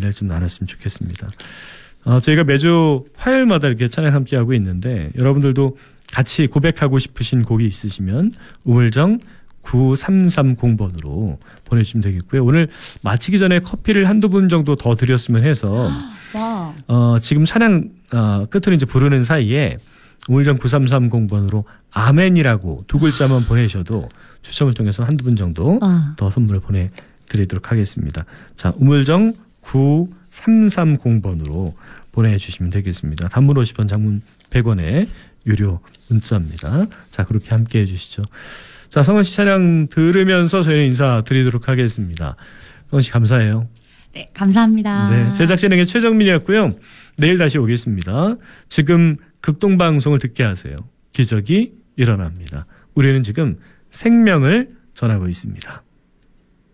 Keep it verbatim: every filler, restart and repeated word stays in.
이야기를 좀 나눴으면 좋겠습니다. 어, 저희가 매주 화요일마다 이렇게 찬양 함께하고 있는데 여러분들도 같이 고백하고 싶으신 곡이 있으시면 우물정 구삼삼공 번으로 보내주시면 되겠고요. 오늘 마치기 전에 커피를 한두 분 정도 더 드렸으면 해서 어, 지금 찬양 어, 끝으로 이제 부르는 사이에 우물정 구삼삼공 번으로 아멘이라고 두 글자만 보내셔도 추첨을 통해서 한두 분 정도 아. 더 선물을 보내드리도록 하겠습니다. 자, 우물정 구삼삼공 번으로 보내주시면 되겠습니다. 단문 오십 원, 장문 백 원의 유료 문자입니다. 자, 그렇게 함께 해주시죠. 자, 성은 씨 찬양 들으면서 저희는 인사드리도록 하겠습니다. 성은 씨 감사해요. 네, 감사합니다. 네, 제작진에게 최정민이었고요. 내일 다시 오겠습니다. 지금 극동방송을 듣게 하세요. 기적이 일어납니다. 우리는 지금 생명을 전하고 있습니다.